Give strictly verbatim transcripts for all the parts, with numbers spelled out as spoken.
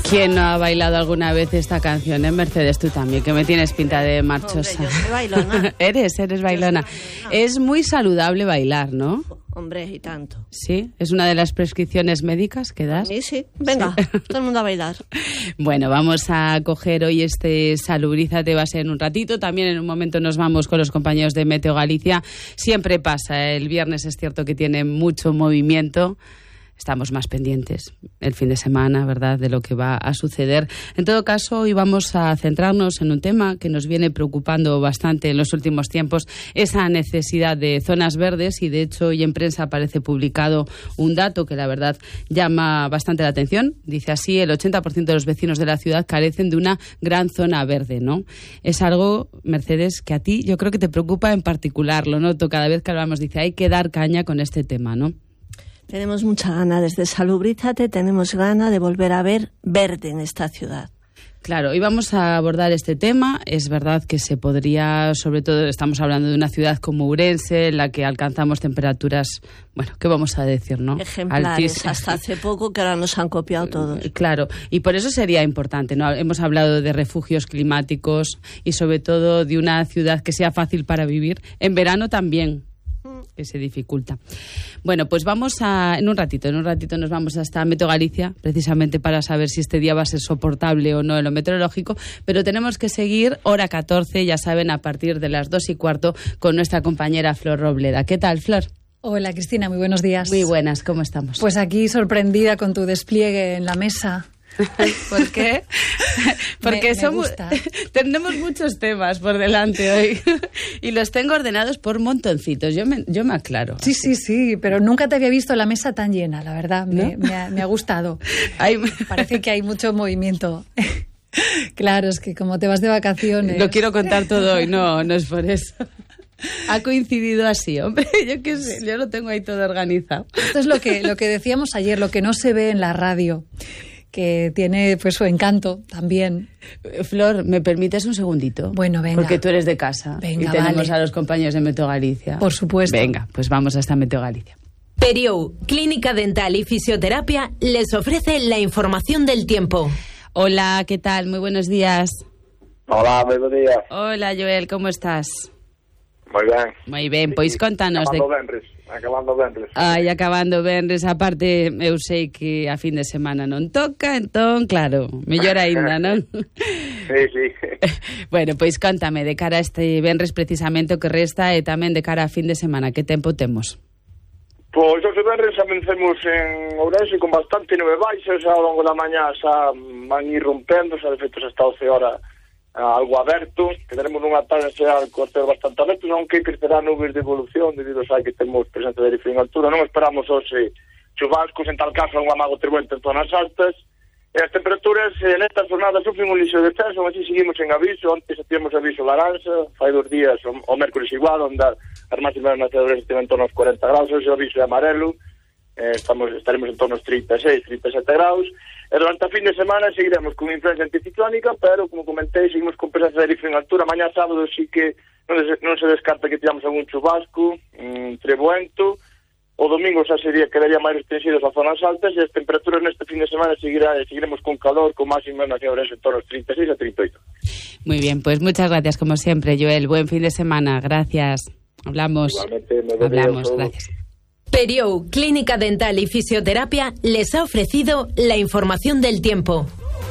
¿Quién no ha bailado alguna vez esta canción? ¿Eh, Mercedes? Tú también, que me tienes pinta de marchosa. Hombre, yo soy bailona. eres, eres bailona. Es muy saludable bailar, ¿no? Hombre, y tanto. Sí, es una de las prescripciones médicas que das. Sí, sí. Venga, sí. Todo el mundo a bailar. Bueno, vamos a coger hoy este Salubrízate, va a ser en un ratito. También en un momento nos vamos con los compañeros de Meteo Galicia. Siempre pasa, el viernes es cierto que tiene mucho movimiento. Estamos más pendientes el fin de semana, ¿verdad?, de lo que va a suceder. En todo caso, hoy vamos a centrarnos en un tema que nos viene preocupando bastante en los últimos tiempos, esa necesidad de zonas verdes, y de hecho hoy en prensa aparece publicado un dato que la verdad llama bastante la atención. Dice así: el ochenta por ciento de los vecinos de la ciudad carecen de una gran zona verde, ¿no? Es algo, Mercedes, que a ti yo creo que te preocupa en particular, lo noto cada vez que hablamos. Dice, hay que dar caña con este tema, ¿no? Tenemos mucha gana, desde Salubrízate tenemos gana de volver a ver verde en esta ciudad. Claro, hoy vamos a abordar este tema. Es verdad que se podría, sobre todo estamos hablando de una ciudad como Ourense, en la que alcanzamos temperaturas, bueno, ¿qué vamos a decir, no? Ejemplares, altísimas. hasta hace poco, que ahora nos han copiado todos. Claro, y por eso sería importante, ¿no? Hemos hablado de refugios climáticos y sobre todo de una ciudad que sea fácil para vivir. En verano también, que se dificulta. Bueno, pues vamos a, en un ratito, en un ratito nos vamos hasta Meteo Galicia, precisamente para saber si este día va a ser soportable o no en lo meteorológico, pero tenemos que seguir hora catorce, ya saben, a partir de las dos y cuarto, con nuestra compañera Flor Robleda. ¿Qué tal, Flor? Hola, Cristina, muy buenos días. Muy buenas, ¿cómo estamos? Pues aquí sorprendida con tu despliegue en la mesa. ¿Por qué? Porque me, me somos, tenemos muchos temas por delante hoy y los tengo ordenados por montoncitos. Yo me, yo me aclaro. Sí, sí, sí, pero nunca te había visto la mesa tan llena, la verdad. Me, ¿no? me, ha, me ha gustado. Hay... Parece que hay mucho movimiento. Claro, es que como te vas de vacaciones... Lo quiero contar todo hoy, no, no es por eso. Ha coincidido así, hombre, yo qué sé, yo lo tengo ahí todo organizado. Esto es lo que, lo que decíamos ayer, lo que no se ve en la radio, que tiene pues su encanto también. Flor, ¿me permites un segundito? Bueno, venga. Porque tú eres de casa. Venga, y tenemos vale. a los compañeros de Meteo Galicia. Por supuesto. Venga, pues vamos hasta Meteo Galicia. Periou, Clínica Dental y Fisioterapia, les ofrece la información del tiempo. Hola, ¿qué tal? Muy buenos días. Hola, muy buenos días. Hola, Joel, ¿cómo estás? Moi ben. Moi ben, pois contanos acabando de... Benres, acabando Benres. Ai, acabando Benres, aparte eu sei que a fin de semana non toca, entón, claro, mellor aínda, non? Sí, sí. Bueno, pois contame, de cara a este Benres precisamente o que resta e tamén de cara a fin de semana, que tempo temos? Pois os Benres amencemos en Ourense con bastante nube baixa, xa ao longo da mañá xa van ir rompendo, xa de feito hasta doce horas algo aberto, que tenemos unha tarde xeral co ceo bastante aberto, aunque crecerá nubes de evolución debido a que temos presencia de aire frío en altura. Non esperamos hoxe chubascos, en tal caso un amago tribuente en zonas altas, e as temperaturas en estas jornadas sufren un lixo descenso, así seguimos en aviso. Antes tínhamos aviso laranxa, fai dos días o, o mércoles igual, onde as máximas na cidade estiven en torno aos cuarenta graus, hoxe o aviso é amarelo, eh, estamos, estaremos en torno aos trinta e seis, trinta e sete graus. E durante a fin de semana seguiremos con influencia anticiclónica, pero, como comentei, seguimos con presencia de aire frío en altura. Mañá sábado sí que non se, non se descarta que tiramos algún chubasco, un trebuento. O domingo xa sería, quedaría máis restringidos a zonas altas, e as temperaturas neste fin de semana seguirá, seguiremos con calor, con máximas na ciudad en torno aos trinta e seis a trinta e oito. Muy bien, pues muchas gracias como siempre, Joel. Buen fin de semana, gracias. Hablamos. Igualmente, me Hablamos, gracias. Periou, Clínica Dental y Fisioterapia, les ha ofrecido la información del tiempo.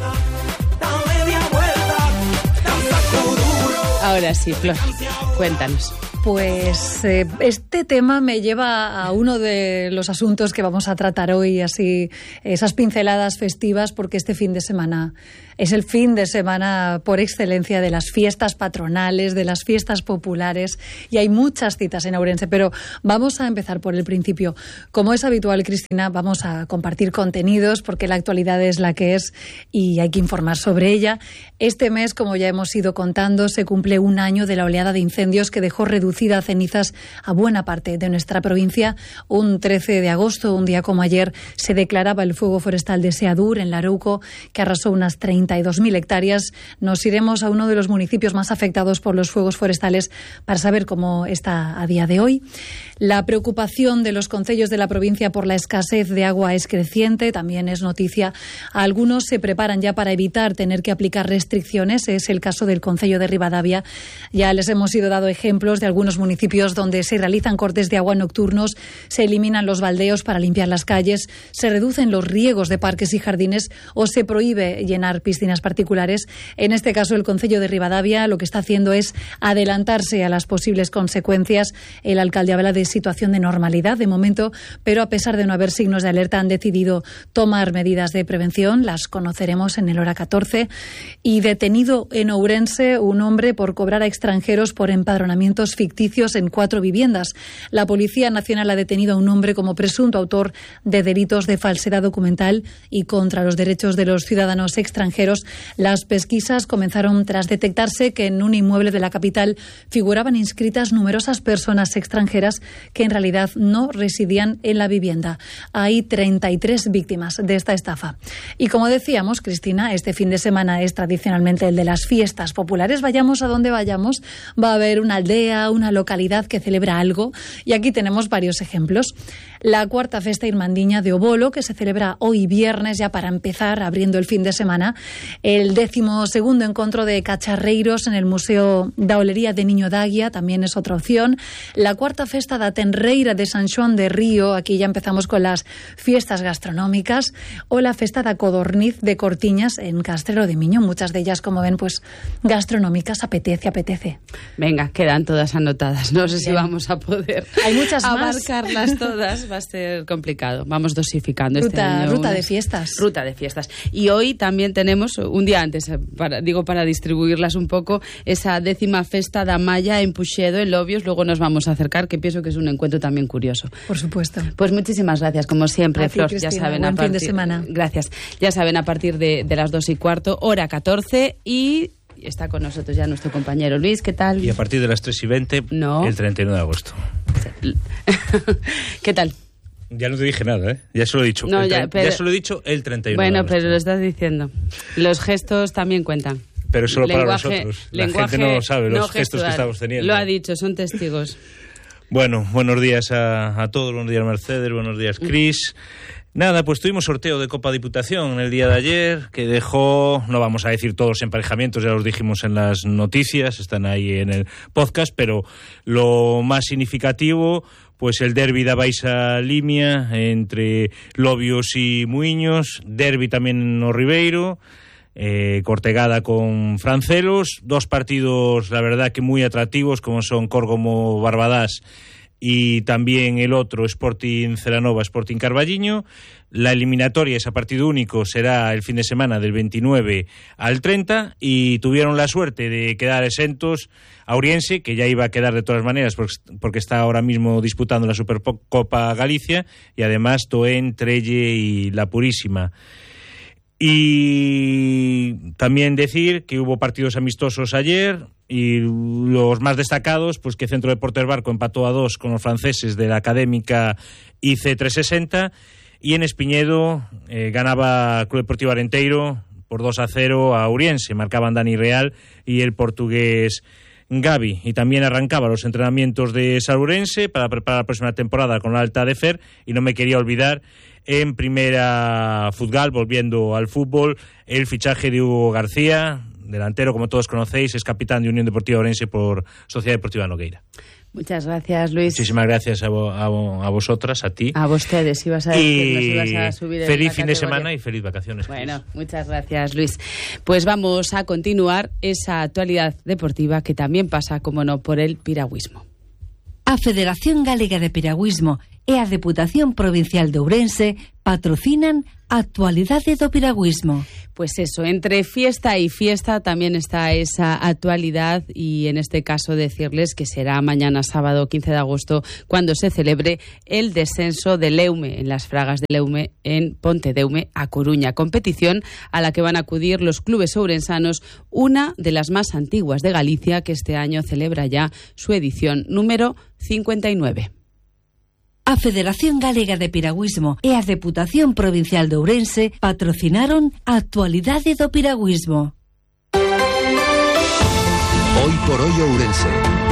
Ahora sí, Flor, cuéntanos. Pues eh, este tema me lleva a uno de los asuntos que vamos a tratar hoy, así esas pinceladas festivas, porque este fin de semana es el fin de semana por excelencia de las fiestas patronales, de las fiestas populares, y hay muchas citas en Ourense, pero vamos a empezar por el principio. Como es habitual, Cristina, vamos a compartir contenidos porque la actualidad es la que es y hay que informar sobre ella. Este mes, como ya hemos ido contando, se cumple un año de la oleada de incendios que dejó reducido reducida a cenizas a buena parte de nuestra provincia. Un trece de agosto, un día como ayer, se declaraba el fuego forestal de Seadur, en Larouco, que arrasó unas treinta y dos mil hectáreas. Nos iremos a uno de los municipios más afectados por los fuegos forestales para saber cómo está a día de hoy. La preocupación de los concellos de la provincia por la escasez de agua es creciente, también es noticia. Algunos se preparan ya para evitar tener que aplicar restricciones. Es el caso del concello de Ribadavia. Ya les hemos ido dado ejemplos de algunos municipios donde se realizan cortes de agua nocturnos, se eliminan los baldeos para limpiar las calles, se reducen los riegos de parques y jardines o se prohíbe llenar piscinas particulares. En este caso, el concello de Ribadavia lo que está haciendo es adelantarse a las posibles consecuencias. El alcalde habla de situación de normalidad de momento, pero a pesar de no haber signos de alerta han decidido tomar medidas de prevención. Las conoceremos en el hora catorce. Y detenido en Ourense un hombre por cobrar a extranjeros por empadronamientos ficticios en cuatro viviendas. La Policía Nacional ha detenido a un hombre como presunto autor de delitos de falsedad documental y contra los derechos de los ciudadanos extranjeros. Las pesquisas comenzaron tras detectarse que en un inmueble de la capital figuraban inscritas numerosas personas extranjeras que en realidad no residían en la vivienda. Hay treinta y tres víctimas de esta estafa. Y como decíamos, Cristina, este fin de semana es tradicionalmente el de las fiestas populares. Vayamos a donde vayamos, va a haber una aldea, una localidad que celebra algo, y aquí tenemos varios ejemplos. La cuarta festa irmandiña de Obolo, que se celebra hoy viernes, ya para empezar, abriendo el fin de semana. El décimo segundo encuentro de cacharreiros en el Museo da Olería de Niño d'Águia también es otra opción. La cuarta festa da Tenreira de San Xoán de Río, aquí ya empezamos con las fiestas gastronómicas, o la festa da Codorniz de Cortiñas en Castrelo de Miño. Muchas de ellas, como ven, pues gastronómicas, apetece, apetece. Venga, quedan todas anotadas. No sé Bien. si vamos a poder Hay muchas abarcarlas más. todas. Va a ser complicado. Vamos dosificando ruta, este año. Ruta una, de fiestas. Ruta de fiestas. Y hoy también tenemos, un día antes, para, digo para distribuirlas un poco, esa décima festa da Maya en Puxedo, en Lobios. Luego nos vamos a acercar, que pienso que es un encuentro también curioso. Por supuesto. Pues muchísimas gracias, como siempre, a ti, Flor. Cristina, ya saben, buen a partir, fin de semana. Gracias. Ya saben, a partir de, de las dos y cuarto, hora catorce, y está con nosotros ya nuestro compañero Luis. ¿Qué tal? Y a partir de las tres y veinte, no. el treinta y uno de agosto. ¿Qué tal? Ya no te dije nada, ¿eh? Ya se lo he dicho. No, el ya, tre- pero... ya se lo he dicho el treinta y uno Bueno, de agosto. pero lo estás diciendo. Los gestos también cuentan. Pero solo lenguaje, para nosotros. La lenguaje gente no lo sabe, los no gestos gestual. que estamos teniendo. Lo ha dicho, son testigos. Bueno, buenos días a, a todos. Buenos días, Mercedes. Buenos días, Cris. Nada, pues tuvimos sorteo de Copa Diputación en el día de ayer, que dejó, no vamos a decir todos los emparejamientos, ya los dijimos en las noticias, están ahí en el podcast, pero lo más significativo, pues el derbi da Baixa Limia entre Lobios y Muiños, derbi también en o Ribeiro, eh, Cortegada con Francelos, dos partidos, la verdad que muy atractivos, como son Córgomo Barbadás y también el otro Sporting Celanova, Sporting Carballiño. La eliminatoria, ese partido único, será el fin de semana del veintinueve al treinta, y tuvieron la suerte de quedar exentos a Ouriense, que ya iba a quedar de todas maneras porque, porque está ahora mismo disputando la Supercopa Galicia, y además Toen, Trelle y La Purísima. Y también decir que hubo partidos amistosos ayer, y los más destacados, pues que Centro Deportes Barco empató a dos con los franceses de la Académica I C trescientos sesenta, y en Espiñedo eh, ganaba Club Deportivo Arenteiro por dos a cero a Ouriense, marcaban Dani Real y el portugués Gavi. Y también arrancaba los entrenamientos de Ourense para preparar la próxima temporada con la Alta de Fer, y no me quería olvidar en Primera Fútbol, volviendo al fútbol, el fichaje de Hugo García, delantero, como todos conocéis, es capitán de Unión Deportiva Ourense por Sociedad Deportiva Nogueira. Muchas gracias, Luis. Muchísimas gracias a, vo, a, vo, a vosotras, a ti. A ustedes, ibas a decir, y nos ibas a subir en feliz la fin de categoría. semana y feliz vacaciones. Bueno, muchas gracias, Luis. Pues vamos a continuar esa actualidad deportiva que también pasa, como no, por el piragüismo. A Federación Galega de Piragüismo e a Deputación Provincial de Ourense patrocinan a actualidade do piragüismo. Pues eso, entre fiesta y fiesta también está esa actualidad y en este caso decirles que será mañana sábado quince de agosto cuando se celebre el descenso del Eume en las Fragas del Eume en Pontedeume, A Coruña, competición a la que van a acudir los clubes ourensanos, una de las más antiguas de Galicia, que este año celebra ya su edición número cincuenta y nueve. A Federación Galega de Piragüismo e a Deputación Provincial de Ourense patrocinaron a actualidade do piragüismo. Hoy por hoy Ourense.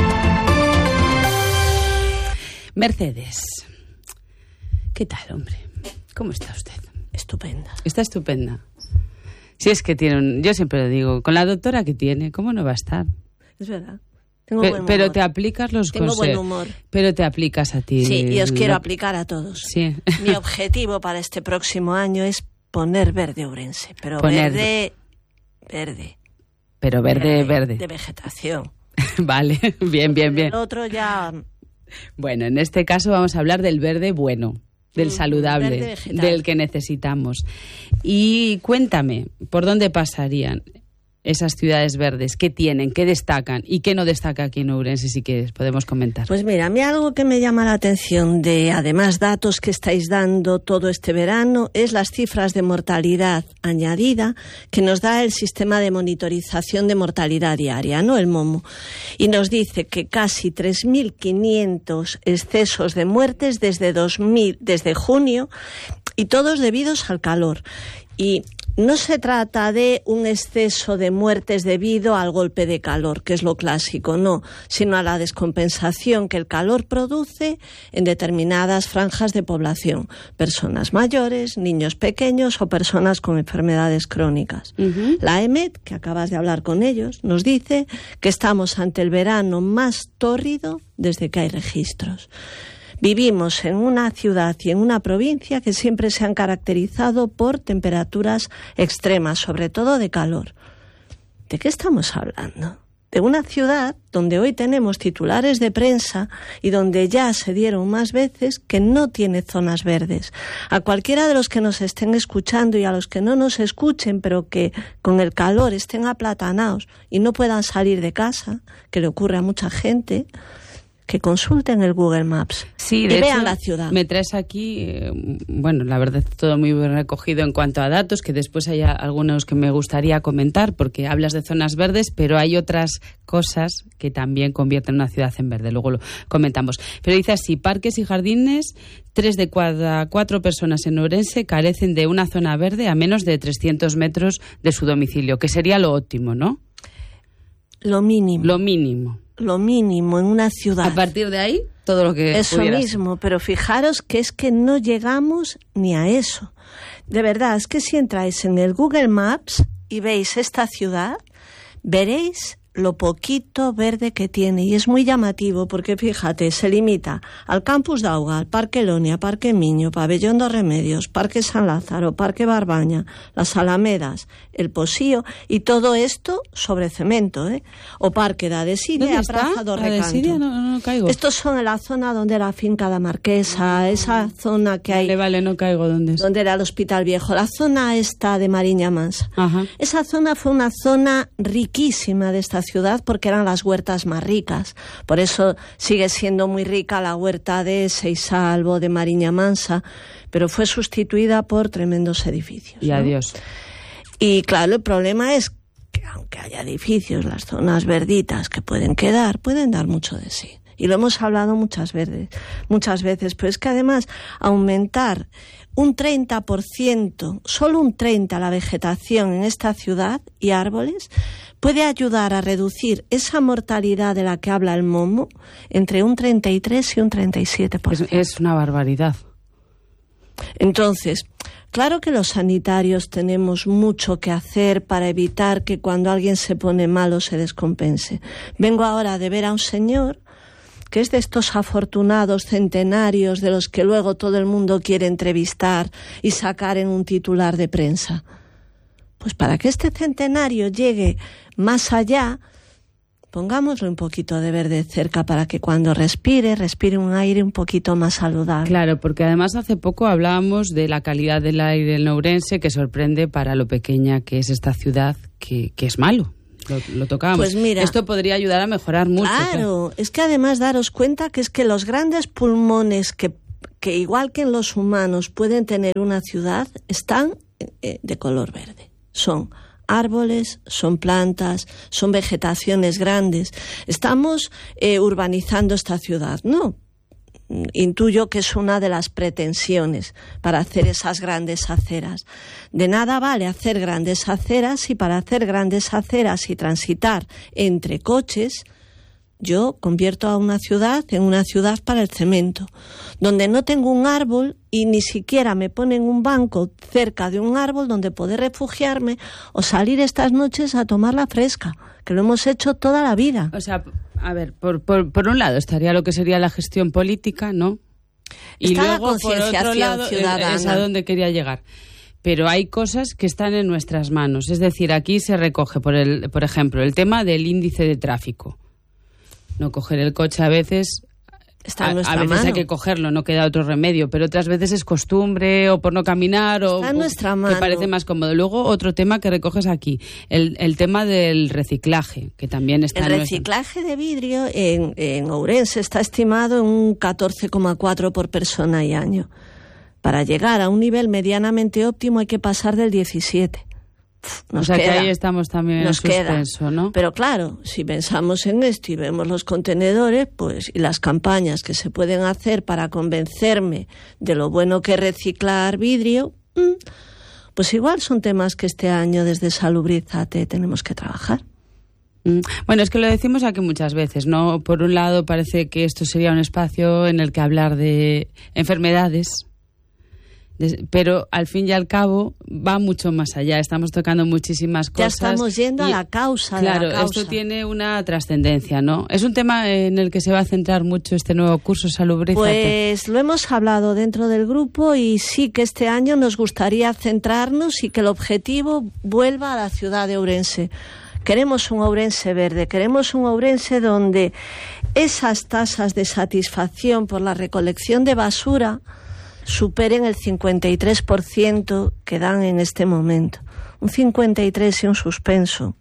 Mercedes, ¿qué tal, hombre? ¿Cómo está usted? Estupenda. Está estupenda. Si es que tiene un... Yo siempre lo digo, con la doctora que tiene, ¿cómo no va a estar? Es verdad. Tengo Pe- buen pero humor. te aplicas los Tengo consejos. buen humor. Pero te aplicas a ti. Sí, y os quiero lo- aplicar a todos. Sí. Mi objetivo para este próximo año es poner verde Ourense, pero Poner- verde, verde. Pero verde, verde. De vegetación. Vale, bien, bien, bien. El otro ya... Bueno, en este caso vamos a hablar del verde bueno, del Mm, saludable, verde vegetal. del que necesitamos. Y cuéntame, ¿por dónde pasarían esas ciudades verdes? ¿Qué tienen? ¿Qué destacan? ¿Y qué no destaca aquí en Ourense? Si quieres, podemos comentar. Pues mira, a mí algo que me llama la atención de, además, datos que estáis dando todo este verano, es las cifras de mortalidad añadida que nos da el sistema de monitorización de mortalidad diaria, ¿no? El MOMO. Y nos dice que casi tres mil quinientos excesos de muertes desde dos mil, desde junio, y todos debidos al calor. Y no se trata de un exceso de muertes debido al golpe de calor, que es lo clásico, no, sino a la descompensación que el calor produce en determinadas franjas de población, personas mayores, niños pequeños o personas con enfermedades crónicas. Ujú. La E M E T, que acabas de hablar con ellos, nos dice que estamos ante el verano más tórrido desde que hay registros. Vivimos en una ciudad y en una provincia que siempre se han caracterizado por temperaturas extremas, sobre todo de calor. ¿De qué estamos hablando? De una ciudad donde hoy tenemos titulares de prensa y donde ya se dieron más veces que no tiene zonas verdes. A cualquiera de los que nos estén escuchando y a los que no nos escuchen, pero que con el calor estén aplatanados y no puedan salir de casa, que le ocurre a mucha gente, que consulten el Google Maps Sí, y de vean hecho, la ciudad. Me traes aquí, eh, bueno, la verdad, todo muy bien recogido en cuanto a datos, que después hay algunos que me gustaría comentar, porque hablas de zonas verdes, pero hay otras cosas que también convierten una ciudad en verde. Luego lo comentamos. Pero dice así: parques y jardines, tres de cada cuatro personas en Ourense carecen de una zona verde a menos de trescientos metros de su domicilio, que sería lo óptimo, ¿no? Lo mínimo. Lo mínimo. Lo mínimo en una ciudad. A partir de ahí, todo lo que Eso pudiera ser. mismo, pero fijaros que es que no llegamos ni a eso. De verdad, es que si entráis en el Google Maps y veis esta ciudad, veréis lo poquito verde que tiene, y es muy llamativo porque, fíjate, se limita al Campus d'Auga, al Parque Elonia, Parque Miño, Pabellón dos Remedios, Parque San Lázaro, Parque Barbaña, las Alamedas, el Posío, y todo esto sobre cemento, ¿eh? O Parque da Desidia, ¿Dónde a está? Praza do ¿La de Recanto. Siria? No, no, no caigo. Estos son en la zona donde era la finca da Marquesa, esa zona que hay, Vale, vale, no caigo. ¿Dónde es? donde era el Hospital Viejo, la zona esta de Mariña Mansa. Ajá. Esa zona fue una zona riquísima de esta ciudad porque eran las huertas más ricas. Por eso sigue siendo muy rica la huerta de Seisalvo, de Mariña Mansa, pero fue sustituida por tremendos edificios, Y ¿no? adiós. Y claro, el problema es que aunque haya edificios, las zonas verditas que pueden quedar, pueden dar mucho de sí. Y lo hemos hablado muchas veces, muchas veces, pero es que además aumentar un treinta por ciento, solo un treinta por ciento la vegetación en esta ciudad y árboles, puede ayudar a reducir esa mortalidad de la que habla el MOMO entre un treinta y tres y un treinta y siete por Es, ciento. es una barbaridad. Entonces, claro que los sanitarios tenemos mucho que hacer para evitar que cuando alguien se pone malo se descompense. Vengo ahora de ver a un señor que es de estos afortunados centenarios de los que luego todo el mundo quiere entrevistar y sacar en un titular de prensa. Pues para que este centenario llegue más allá, pongámosle un poquito de verde cerca para que cuando respire, respire un aire un poquito más saludable. Claro, porque además hace poco hablábamos de la calidad del aire en Ourense, que sorprende para lo pequeña que es esta ciudad, que, que es malo. Lo, lo tocábamos. Pues mira, esto podría ayudar a mejorar mucho. Claro, claro, es que además daros cuenta que es que los grandes pulmones que, que igual que en los humanos pueden tener una ciudad, están eh, de color verde. Son árboles, son plantas, son vegetaciones grandes. Estamos eh, urbanizando esta ciudad, ¿no? Intuyo que es una de las pretensiones para hacer esas grandes aceras. De nada vale hacer grandes aceras y para hacer grandes aceras y transitar entre coches, yo convierto a una ciudad en una ciudad para el cemento, donde no tengo un árbol y ni siquiera me ponen un banco cerca de un árbol donde poder refugiarme o salir estas noches a tomar la fresca, que lo hemos hecho toda la vida. O sea, a ver, por, por, por un lado estaría lo que sería la gestión política, ¿no? Y Está luego, la por otro lado, ciudadana. es a donde quería llegar. Pero hay cosas que están en nuestras manos. Es decir, aquí se recoge, por, el, por ejemplo, el tema del índice de tráfico. No coger el coche a veces, Está en a, nuestra a veces mano. hay que cogerlo, no queda otro remedio, pero otras veces es costumbre o por no caminar o, Está en o nuestra mano. que parece más cómodo. Luego otro tema que recoges aquí, el, el tema del reciclaje, que también está El en reciclaje de vidrio en, en Ourense está estimado en un catorce coma cuatro por persona y año. Para llegar a un nivel medianamente óptimo hay que pasar del diecisiete. Nos o sea queda, que ahí estamos también nos en suspenso, queda. ¿no? Pero claro, si pensamos en esto y vemos los contenedores, pues y las campañas que se pueden hacer para convencerme de lo bueno que es reciclar vidrio, pues igual son temas que este año desde Salubrízate tenemos que trabajar. Bueno, es que lo decimos aquí muchas veces, ¿no? Por un lado parece que esto sería un espacio en el que hablar de enfermedades, pero al fin y al cabo va mucho más allá. Estamos tocando muchísimas cosas. Ya estamos yendo y, a la causa claro, de la causa. Esto tiene una trascendencia, ¿no? Es un tema en el que se va a centrar mucho este nuevo curso Salubrízate. Pues lo hemos hablado dentro del grupo y sí que este año nos gustaría centrarnos y que el objetivo vuelva a la ciudad de Ourense. Queremos un Ourense verde, queremos un Ourense donde esas tasas de satisfacción por la recolección de basura superen el cincuenta y tres por ciento que dan en este momento. Un cincuenta y tres por ciento y un suspenso.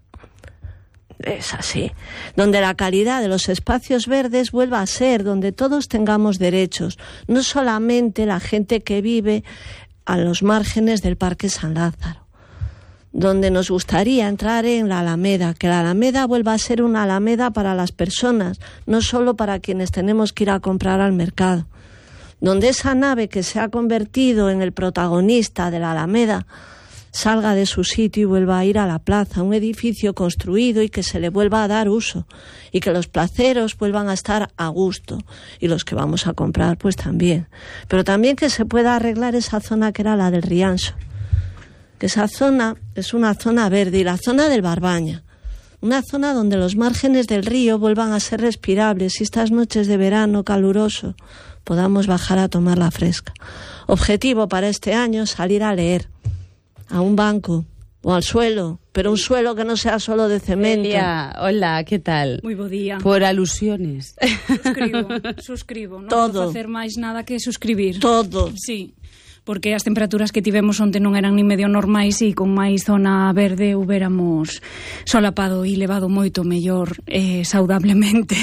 Es así. Donde la calidad de los espacios verdes vuelva a ser, donde todos tengamos derechos. No solamente la gente que vive a los márgenes del Parque San Lázaro. Donde nos gustaría entrar en la Alameda, que la Alameda vuelva a ser una Alameda para las personas, no solo para quienes tenemos que ir a comprar al mercado. Donde esa nave que se ha convertido en el protagonista de la Alameda salga de su sitio y vuelva a ir a la plaza, un edificio construido y que se le vuelva a dar uso y que los placeros vuelvan a estar a gusto y los que vamos a comprar pues también. Pero también que se pueda arreglar esa zona que era la del Rianxo, que esa zona es una zona verde y la zona del Barbaña. Una zona donde los márgenes del río vuelvan a ser respirables y estas noches de verano caluroso podamos bajar a tomar la fresca. Objetivo para este año, salir a leer, a un banco o al suelo, pero un suelo que no sea solo de cemento. Celia, hola, ¿qué tal? Moi bo día. Por alusiones. Suscribo, suscribo. Non Todo. podo facer máis nada que suscribir. Todo. Sí, porque as temperaturas que tivemos onte non eran ni medio normais e con máis zona verde huberamos solapado e levado moito mellor eh, saudablemente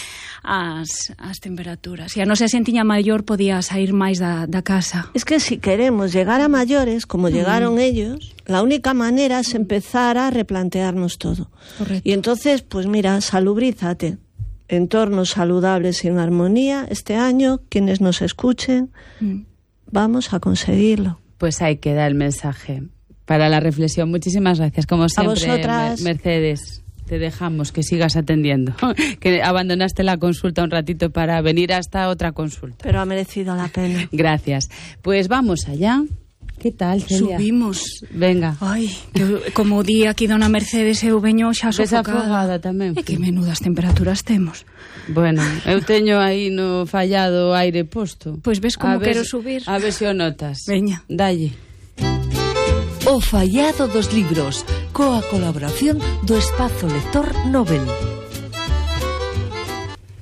as, as temperaturas. E a nosa xentiña maior podía sair máis da, da casa. Es que si queremos llegar a mayores, como Mm. llegaron ellos, la única manera es empezar a replantearnos todo. Correcto. Y entonces, pues mira, salubrízate. Entornos saludables y en armonía. Este año, quienes nos escuchen, Mm. vamos a conseguirlo. Pues ahí queda el mensaje para la reflexión. Muchísimas gracias, como siempre, vosotras. Mer- Mercedes. Te dejamos que sigas atendiendo, que abandonaste la consulta un ratito para venir hasta otra consulta. Pero ha merecido la pena. Gracias. Pues vamos allá. ¿Qué tal, Celia? Subimos. Venga. Ai, que, como di aquí dona Mercedes eu veño xa sofocada. Desafogada tamén. E que menudas temperaturas temos. Bueno, eu teño aí no fallado aire posto. Pois ves como A ver quero se- subir. A ver se o notas. Veña. Dalle. O fallado dos libros, coa colaboración do Espazo Lector Nobel.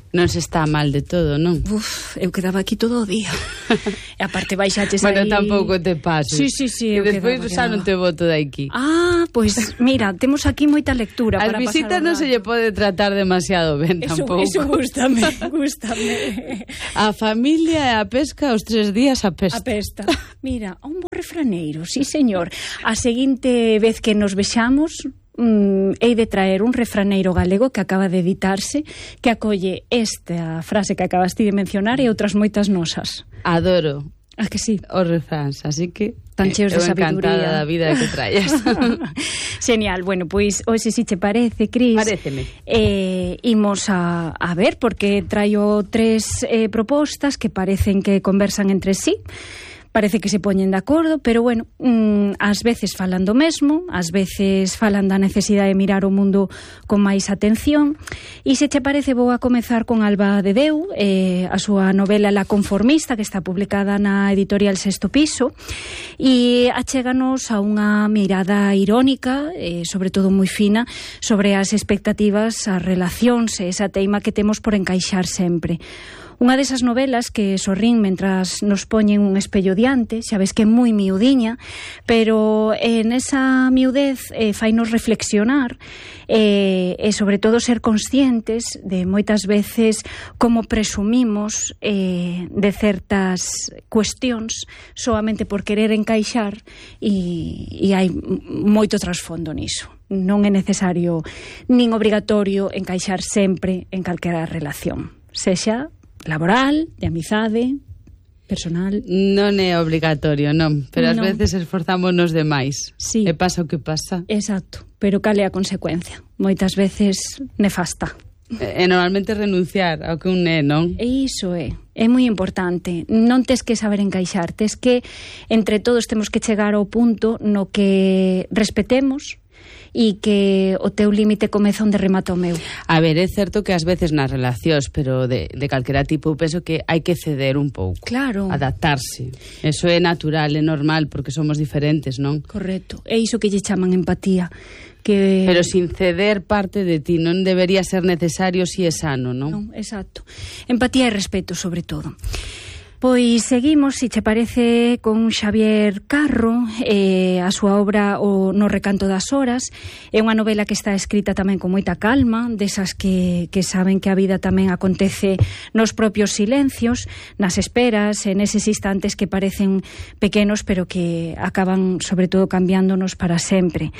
Non se está mal de todo, non? Uf, eu quedaba aquí todo o día. E aparte baixaches bueno, aí... Bueno, tampouco te pases. Sí, sí, sí. E despois xa non te boto de aquí. Ah, pois pues, mira, temos aquí moita lectura As para pasar o rato. As visitas non se lle pode tratar demasiado ben eso, tampouco. Eso gústame, gústame. A familia e a pesca, os tres días a pesta. A pesta. Mira, un bo refraneiro, sí señor. A seguinte vez que nos vexamos... Mm, hei de traer un refraneiro galego que acaba de editarse que acolle esta frase que acabaste de mencionar e outras moitas nosas. Adoro. Ah, que sí? Os refráns, así que tan cheos de sabiduría. Encantada da vida que traes. Genial, bueno, pois hoxe si che parece, Cris. Paréceme. Eh, imos a, a ver, porque traio tres eh, propostas que parecen que conversan entre sí. Parece que se poñen de acordo, pero bueno, mmm, ás veces falan do mesmo, ás veces falan da necesidade de mirar o mundo con máis atención. E se che parece, vou a comezar con Alba de Deu, eh, a súa novela La Conformista, que está publicada na editorial Sexto Piso, e achéganos a unha mirada irónica, eh, sobre todo moi fina, sobre as expectativas, as relacións e esa teima que temos por encaixar sempre. Unha desas novelas que sorrín mentras nos poñen un espello diante, xa ves que é moi miudiña, pero en esa miudez eh, fainos reflexionar eh, e sobre todo ser conscientes de moitas veces como presumimos eh, de certas cuestións soamente por querer encaixar e, e hai moito trasfondo niso. Non é necesario nin obrigatorio encaixar sempre en calquera relación, sexa laboral, de amizade, personal. Non é obligatorio, non, pero ás non. veces esforzámonos demais. Sí. E pasa o que pasa. Exacto, pero cal é a consecuencia? Moitas veces nefasta. E, e normalmente renunciar ao que un é, non? E iso é, é moi importante. Non tes que saber encaixar, tes que entre todos temos que chegar ao punto no que respetemos e que o teu límite comeza onde remata o meu. A ver, é certo que ás veces nas relacións, pero de, de calquera tipo, penso que hai que ceder un pouco. Claro. Adaptarse. Eso é natural, é normal, porque somos diferentes, non? Correcto. É iso que lle chaman empatía. Que... Pero sin ceder parte de ti, non debería ser necesario si é sano, non? Non, exacto. Empatía e respeto, sobre todo. Pois seguimos, se che parece, con Xavier Carro, eh, a súa obra O no recanto das horas. É unha novela que está escrita tamén con moita calma, desas que, que saben que a vida tamén acontece nos propios silencios, nas esperas, en eses instantes que parecen pequenos, pero que acaban, sobre todo, cambiándonos para sempre.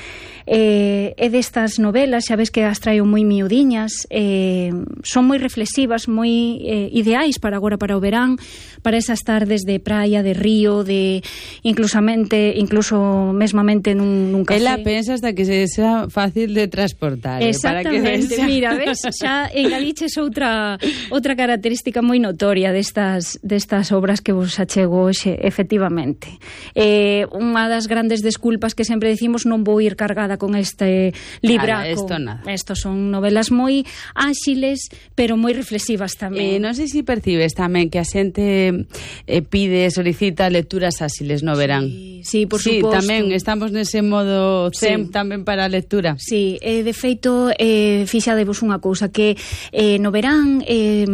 Eh, é destas novelas, xa ves que as traio moi miudiñas, eh, son moi reflexivas, moi eh, ideais para agora, para o verán, para esas tardes de praia, de río, de inclusamente, incluso mesmamente nun, nun café. Ela pensa hasta que se sea fácil de transportar. Exactamente, eh, para que mira, ves, xa engadiches outra outra característica moi notoria destas destas obras que vos achego hoxe, efectivamente. Eh, unha das grandes desculpas que sempre decimos, non vou ir cargada con este libraco. Nada, esto nada. Estos son novelas moi áxiles, pero moi reflexivas tamén. Eh, non sei se percibes tamén que a xente eh, pide, solicita lecturas áxiles, no verán. Sí, sí, por sí, suposto. Tamén estamos nese modo zen, sí. Tamén para a lectura. Sí, eh, de feito, eh, fixadevos unha cousa, que eh, no verán eh,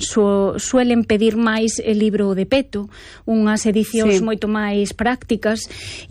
su, suelen pedir máis el libro de peto, unhas edicións sí. moito máis prácticas,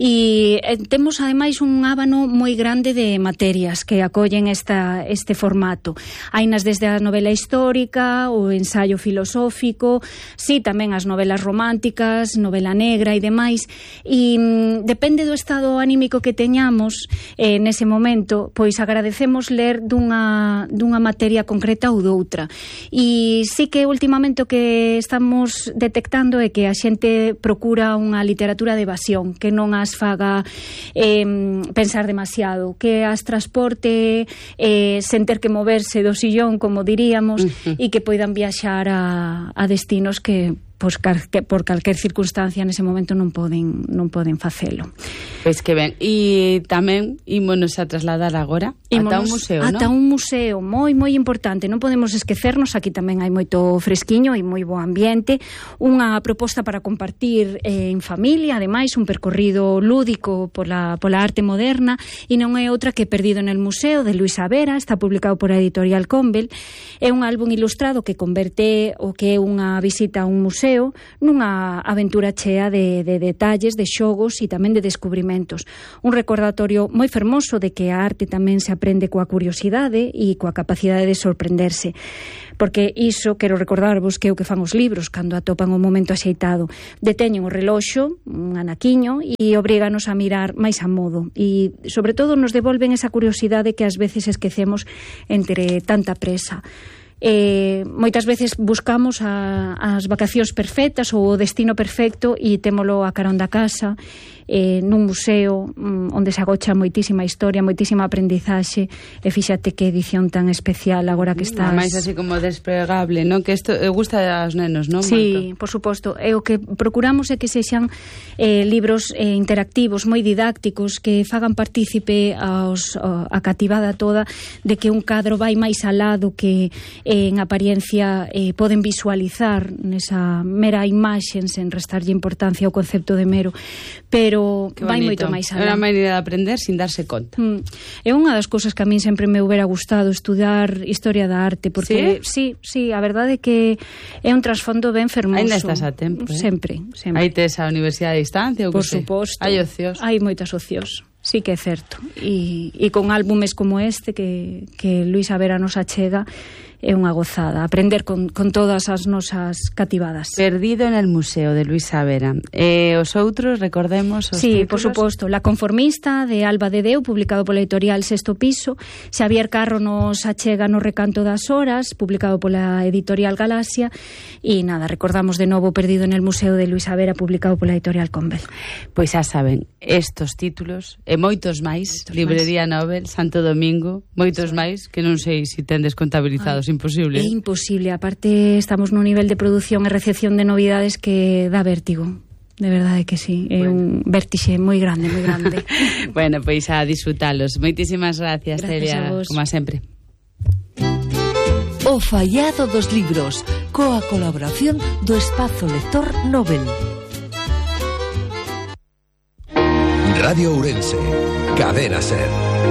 e eh, temos ademais un ábano moi grande de materias que acollen esta, este formato. Hainas desde a novela histórica, o ensaio filosófico, sí, tamén as novelas románticas, novela negra e demais, e mm, depende do estado anímico que teñamos eh, nese momento, pois agradecemos ler dunha, dunha materia concreta ou doutra. E sí que últimamente o que estamos detectando é que a xente procura unha literatura de evasión, que non as faga eh, pensar demasiado, que as transporte eh, sen ter que moverse do sillón, como diríamos, uh-huh. e que poidan viaxar a, a destinos que pois, que, por calquer circunstancia nese momento non poden non poden facelo. Pois que ben, e tamén ímonos a trasladar agora ata un museo, non? Ata un museo moi moi importante, non podemos esquecernos, aquí tamén hai moito fresquiño e moi bo ambiente, unha proposta para compartir eh, en familia, ademais un percorrido lúdico pola, pola arte moderna, e non é outra que Perdido en el Museo, de Luis Avera, está publicado por a editorial Convel. É un álbum ilustrado que converte o que é unha visita a un museo nunha aventura chea de, de detalles, de xogos e tamén de descubrimentos. Un recordatorio moi fermoso de que a arte tamén se aprende coa curiosidade e coa capacidade de sorprenderse. Porque iso, quero recordarvos que é o que fan os libros cando atopan o momento axeitado. Deteñen o reloxo, un anaquiño, e obríganos a mirar máis a modo. E, sobre todo, nos devolven esa curiosidade que ás veces esquecemos entre tanta presa. Eh, moitas veces buscamos a, as vacacións perfectas ou o destino perfecto e témolo a carón da casa, eh, nun museo mm, onde se agocha moitísima historia, moitísima aprendizaxe, e fíxate que edición tan especial agora que estás... máis así como desplegable, non? Que isto gusta aos nenos, non? Sí, Marco? Por suposto. E o que procuramos é que sexan eh, libros eh, interactivos, moi didácticos, que fagan partícipe aos, a cativada toda de que un cadro vai máis alá do que eh, en apariencia eh, poden visualizar nesa mera imaxen sen restarlle importancia ao concepto de mero, pero vai moito máis alá. É unha maneira de aprender sin darse conta. Mm. É unha das cousas que a min sempre me hubiera gustado, estudar historia da arte, porque sí, sí, sí, a verdade é que é un trasfondo ben fermoso. Ainda estás a tempo, eh? Sempre, sempre. Aí tes a universidade a distancia ou por que suposto. Hai ocios. Hai moitas ocios. Sí que é certo. E, e con álbumes como este que, que Luis Avera nos achega, é unha gozada aprender con, con todas as nosas cativadas. Perdido en el Museo, de Luis Avera. E eh, os outros, recordemos os Sí, títulos. por suposto, La Conformista, de Alba de Deu, publicado pola editorial Sexto Piso. Xavier Carro nos achega No Recanto das Horas, publicado pola editorial Galaxia. E nada, recordamos de novo Perdido en el Museo, de Luis Avera, publicado pola editorial Convel. Pois xa saben, estos títulos e moitos máis, moitos Librería máis. Nobel, Santo Domingo, moitos sí. máis que non sei se si tendes contabilizados. Ay, imposible. É imposible, aparte estamos nun nivel de produción e recepción de novidades que dá vértigo. De verdade que sí, é bueno. un vértixe moi grande, moi grande. Bueno, pois a disfrutalos. Moitísimas gracias, gracias Celia, como sempre. O fallado dos libros, coa colaboración do Espazo Lector Nobel. Radio Ourense, Cadena Ser.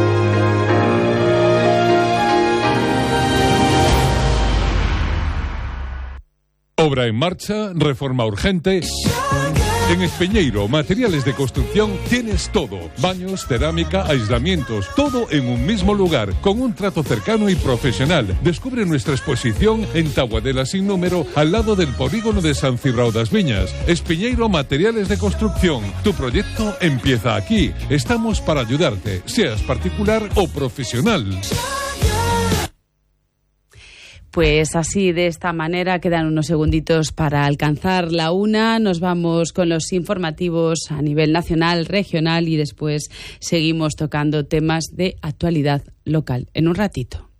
Obra en marcha, reforma urgente. En Espeñeiro, materiales de construcción, tienes todo. Baños, cerámica, aislamientos, todo en un mismo lugar, con un trato cercano y profesional. Descubre nuestra exposición en Taguadela sin número, al lado del polígono de San Cibrao das Viñas. Espeñeiro, materiales de construcción. Tu proyecto empieza aquí. Estamos para ayudarte, seas particular o profesional. Pues así, de esta manera, quedan unos segunditos para alcanzar la una. Nos vamos con los informativos a nivel nacional, regional y después seguimos tocando temas de actualidad local. En un ratito.